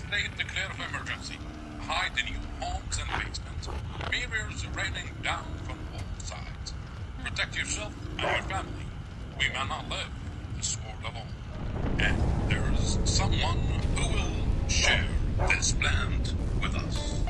state declare of emergency. Hide in your homes and basements. Mirrors raining down from all sides. Protect yourself and your family. We may not live this world alone. And there's someone who will share this plan.